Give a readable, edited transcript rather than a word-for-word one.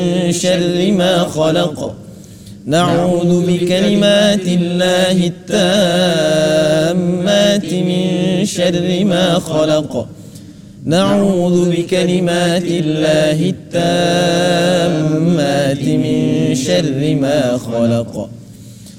شر ما خلق. نعوذ بكلمات الله التامات من شر ما خلق. نعوذ بكلمات الله التامات من شر ما خلق.